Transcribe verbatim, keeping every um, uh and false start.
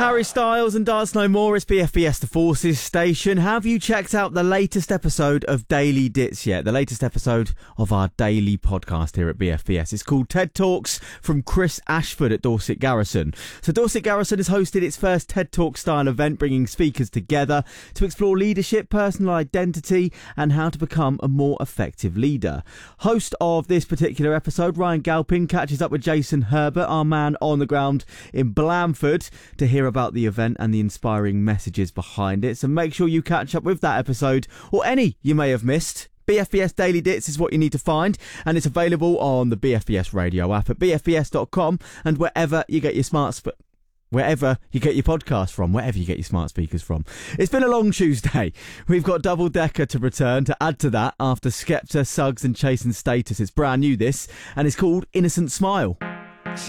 Harry Styles and Dance No More. It's B F B S The Forces station. Have you checked out the latest episode of Daily Dits yet? The latest episode of our daily podcast here at B F B S. It's called TED Talks from Chris Ashford at Dorset Garrison. So Dorset Garrison has hosted its first TED Talk style event, bringing speakers together to explore leadership, personal identity, and how to become a more effective leader. Host of this particular episode, Ryan Galpin, catches up with Jason Herbert, our man on the ground in Blandford, to hear about the event and the inspiring messages behind it. So make sure you catch up with that episode or any you may have missed. B F B S Daily Dits is what you need to find, and it's available on the B F B S radio app at b f b s dot com and wherever you get your smart sp- wherever you get your podcast from, wherever you get your smart speakers from. It's been a long Tuesday. We've got Double Decker to return to add to that after Skepta, Suggs and Chase and Status. It's brand new, this, and it's called Innocent Smile.